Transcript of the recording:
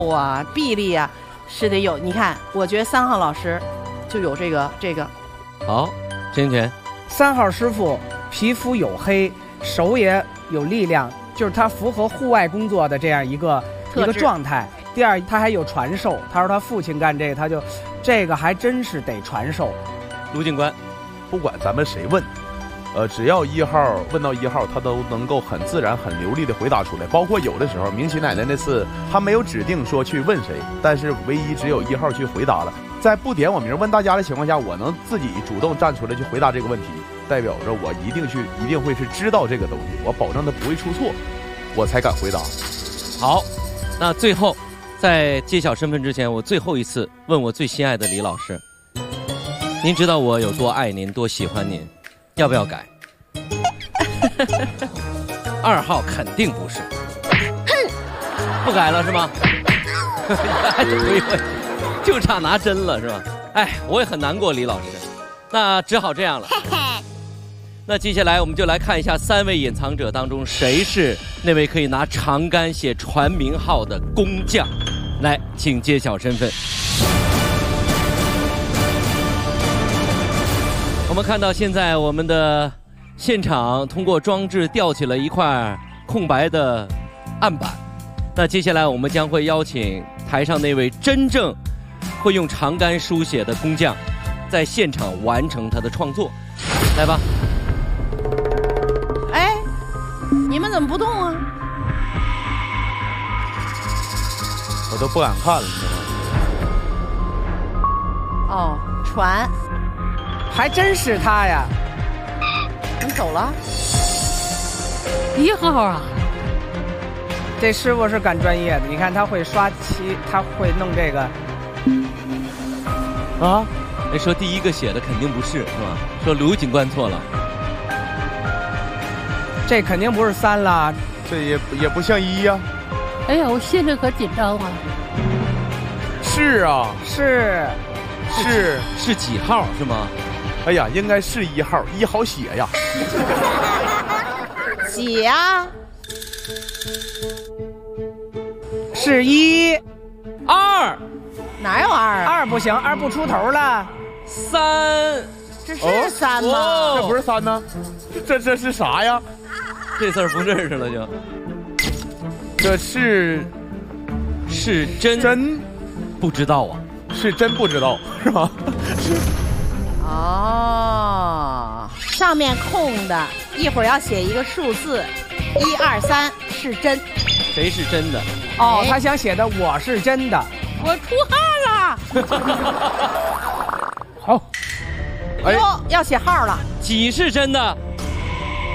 啊、臂力啊，是得有。你看，我觉得3号老师就有这个。 好，甄权。 3号师傅皮肤黝黑，手也有力量，就是他符合户外工作的这样一个状态。第二，他还有传授。他说他父亲干这个，他就这个还真是得传授。 卢警官， 不管咱们谁问，只要1号问到1号，他都能够很自然、很流利的回答出来。包括有的时候，明琪奶奶那次，他没有指定说去问谁，但是唯一只有1号去回答了。在不点我名问大家的情况下，我能自己主动站出来去回答这个问题，代表着我一定会是知道这个东西，我保证它不会出错，我才敢回答。 好，那最后在揭晓身份之前，我最后一次问我最心爱的李老师，您知道我有多爱您，多喜欢您，要不要改？2号肯定不是，不改了是吗？还得回问，就差拿针了是吧？哎，我也很难过，李老师，那只好这样了。那接下来我们就来看一下3位隐藏者当中谁是那位可以拿长杆写传名号的工匠。来，请揭晓身份。我们看到现在我们的现场通过装置吊起了一块空白的案板，那接下来我们将会邀请台上那位真正会用长杆书写的工匠，在现场完成他的创作。来吧。 哎，你们怎么不动啊？ 我都不敢看了，是吗？ 哦，船， 还真是他呀！ 你走了 ？1号啊！ 这师傅是干专业的，你看他会刷漆，他会弄这个。 啊？哎，说第一个写的肯定不是，是吧？说卢警官错了。 这肯定不是3了， 这也不像1呀。 哎呀，我心里可紧张啊！ 是啊， 是几号是吗？ 哎呀，应该是1号，1好写呀。 几啊？ 是1、 2， 哪有2？ 2不行，2不出头了。 3， 这是3吗？ 这不是3呢？这是啥呀？ 这字儿不认识了就。 这是真不知道啊， 是真不知道是吧？ 哦，上面空的，一会儿要写一个数字，1、2、3是真。 谁是真的？ 哦，他想写的我是真的。 我出号了。 好， 哟，要写号了。 几是真的？